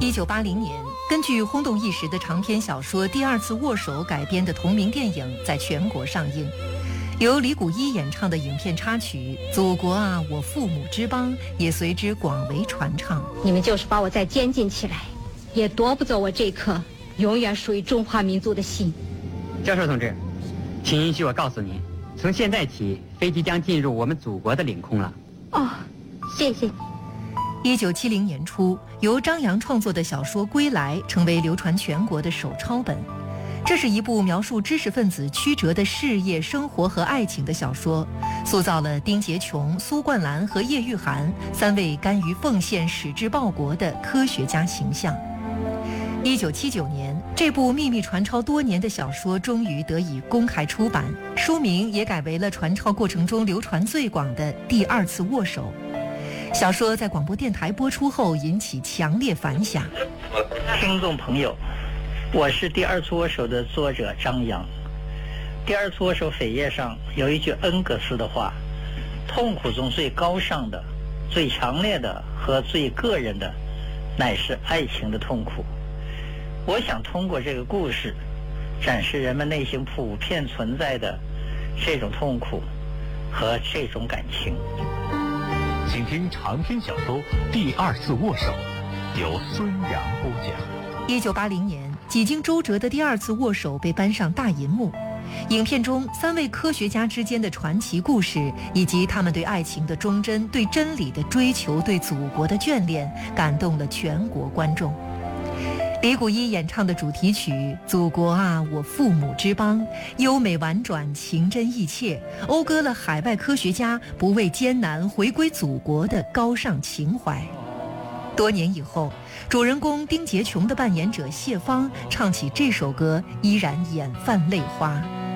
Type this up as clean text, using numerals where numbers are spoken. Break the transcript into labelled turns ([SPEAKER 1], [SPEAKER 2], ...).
[SPEAKER 1] 1980年，根据轰动一时的长篇小说《第二次握手》改编的同名电影在全国上映。由李谷一演唱的影片插曲《祖国啊，我父母之邦》也随之广为传唱。
[SPEAKER 2] 你们就是把我再监禁起来，也夺不走我这颗永远属于中华民族的心。
[SPEAKER 3] 教授同志，请允许我告诉您，从现在起，飞机将进入我们祖国的领空了。
[SPEAKER 2] 哦，谢谢你。
[SPEAKER 1] 1970年初，由张扬创作的小说《归来》成为流传全国的手抄本。这是一部描述知识分子曲折的事业、生活和爱情的小说，塑造了丁洁琼、苏冠兰和叶玉涵3位甘于奉献、矢志报国的科学家形象。1979年，这部秘密传抄多年的小说终于得以公开出版，书名也改为了传抄过程中流传最广的《第二次握手》。小说在广播电台播出后引起强烈反响。
[SPEAKER 4] 听众朋友，我是《第二次握手》的作者张扬。《第二次握手》扉页上有一句恩格斯的话：痛苦中最高尚的、最强烈的和最个人的，乃是爱情的痛苦。我想通过这个故事，展示人们内心普遍存在的这种痛苦和这种感情。
[SPEAKER 5] 请听长篇小说《第二次握手》，由孙杨播讲。
[SPEAKER 1] 1980年，几经周折的《第二次握手》被搬上大银幕。影片中3位科学家之间的传奇故事，以及他们对爱情的忠贞、对真理的追求、对祖国的眷恋，感动了全国观众。李谷一演唱的主题曲《祖国啊，我父母之邦》，优美婉转，情真意切，讴歌了海外科学家不畏艰难回归祖国的高尚情怀。多年以后，主人公丁洁琼的扮演者谢芳唱起这首歌，依然眼泛泪花。